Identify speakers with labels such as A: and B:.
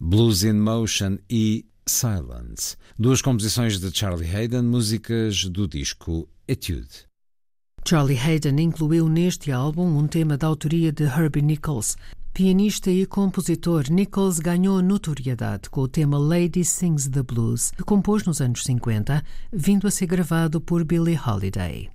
A: Blues in Motion e Silence, duas composições de Charlie Haydn, músicas do disco Etude.
B: Charlie Haydn incluiu neste álbum um tema da autoria de Herbie Nichols. Pianista e compositor, Nichols ganhou notoriedade com o tema Lady Sings the Blues, que compôs nos anos 50, vindo a ser gravado por Billie Holiday.